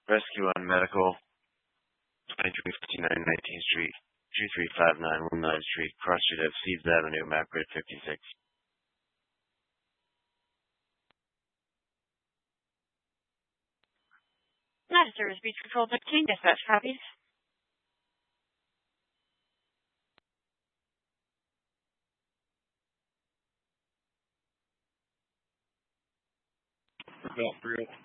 Rescue on Medical, 2359 19th Street, 2359 9th Street, Cross Street of Seeds Avenue, map grid 56. United Service Beach Control 13, dispatch copies. Belt 304.